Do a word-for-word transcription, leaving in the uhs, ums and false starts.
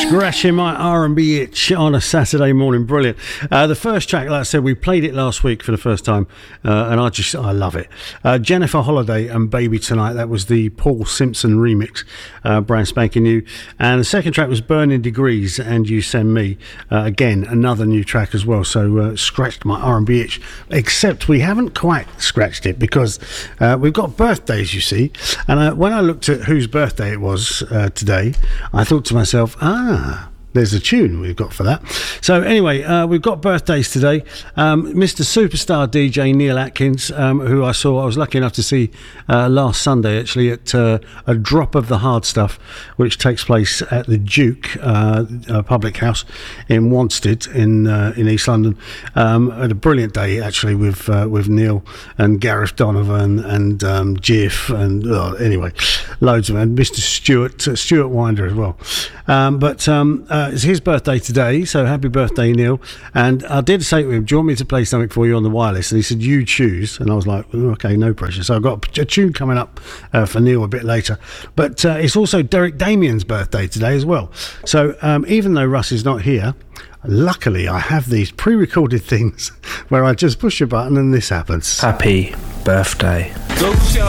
Scratching my R and B itch on a Saturday morning, brilliant. Uh, the first track, like I said, we played it last week for the first time, uh, and I just, I love it. Uh, Jennifer Holliday and Baby Tonight, that was the Paul Simpson remix, uh, brand spanking new. And the second track was Burning Degrees and You Send Me. Uh, again, another new track as well, so uh, scratched my R and B itch, except we haven't quite scratched it because uh, we've got birthdays, you see. And uh, when I looked at whose birthday it was uh, today, I thought to myself, ah, there's a tune we've got for that. So anyway, uh, we've got birthdays today. Um, Mister Superstar D J Neil Atkins, um, who I saw, I was lucky enough to see uh, last Sunday actually at uh, a Drop of the Hard Stuff, which takes place at the Duke uh, uh, Public House in Wanstead in uh, in East London. Um, had a brilliant day actually with uh, with Neil and Gareth Donovan and um, Jiff and uh, anyway, loads of them. And Mister Stuart uh, Stuart Winder as well. Um, but um, uh, it's his birthday today, so happy birthday, Neil. And I did say to him, do you want me to play something for you on the wireless? And he said, you choose. And I was like, oh, okay, no pressure. So I've got a tune coming up uh, for Neil a bit later. But uh, it's also Derek Damien's birthday today as well. So um, even though Russ is not here, luckily I have these pre-recorded things where I just push a button and this happens. Happy birthday.